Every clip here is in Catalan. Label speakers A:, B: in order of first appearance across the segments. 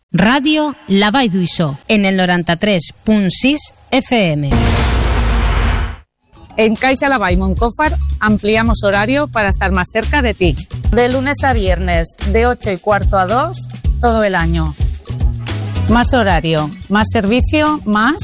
A: Radio La Vall d'Uixó, en el 93.6 FM.
B: En Caixa La Vall Moncófar ampliamos horario para estar más cerca de ti. De lunes a viernes, de 8:15 a 2, todo el año. Más horario, más servicio, más...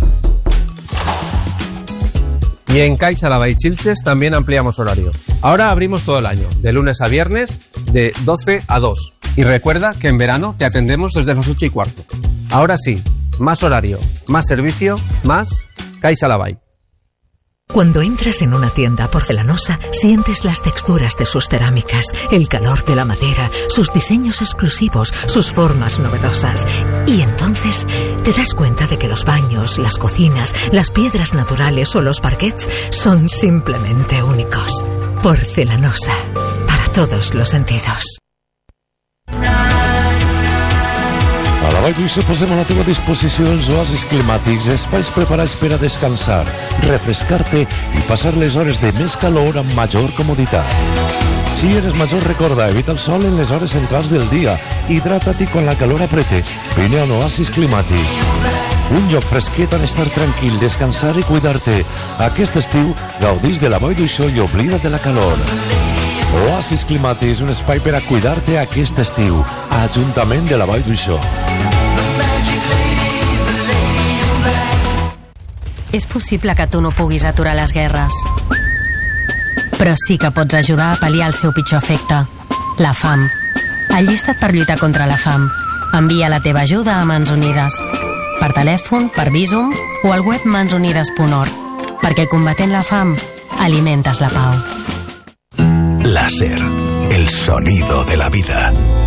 C: Y en Caixa La Vall Xilxes también ampliamos horario. Ahora abrimos todo el año, de lunes a viernes, de 12 a 2. Y recuerda que en verano te atendemos desde las 8:15. Ahora sí, más horario, más servicio, más Caixa La Vall.
D: Cuando entras en una tienda porcelanosa, sientes las texturas de sus cerámicas, el calor de la madera, sus diseños exclusivos, sus formas novedosas. Y entonces te das cuenta de que los baños, las cocinas, las piedras naturales o los parquets son simplemente únicos. Porcelanosa, para todos los sentidos.
E: A la Vall d'Uixó posem a la teva disposició els oasis climàtics, espais preparats per a descansar, refrescar-te i passar les hores de més calor amb major comoditat. Si eres major, recorda, evita el sol en les hores centrals del dia, hidrata't quan la calor aprete, vine a un oasis climàtic. Un lloc fresquet on estar tranquil, descansar i cuidar-te. Aquest estiu gaudix de la Vall d'Uixó i oblida't de la calor. Oasis Climàtics, un espai per a cuidar-te aquest estiu. Ajuntament de la Vall d'Uixó.
F: És possible que tu no puguis aturar les guerres, però sí que pots ajudar a pal·liar el seu pitjor efecte, la fam. Allista't per lluitar contra la fam. Envia la teva ajuda a Mans Unides, per telèfon, per Bizum o al web mansunides.org, perquè combatent la fam alimentes la pau.
G: Láser, el sonido de la vida.